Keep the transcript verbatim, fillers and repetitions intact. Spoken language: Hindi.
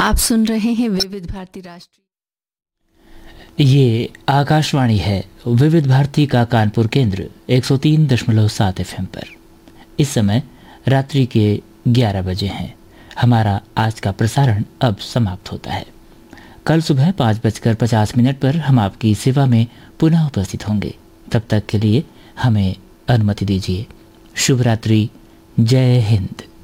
आप सुन रहे हैं विविध भारती राष्ट्रीय। ये आकाशवाणी है विविध भारती का कानपुर केंद्र एक सौ तीन दशमलव सात एफएम पर। इस समय रात्रि के ग्यारह बजे हैं। हमारा आज का प्रसारण अब समाप्त होता है। कल सुबह पाँच बजकर पचास मिनट पर हम आपकी सेवा में पुनः उपस्थित होंगे। तब तक के लिए हमें अनुमति दीजिए। शुभ रात्रि। जय हिंद।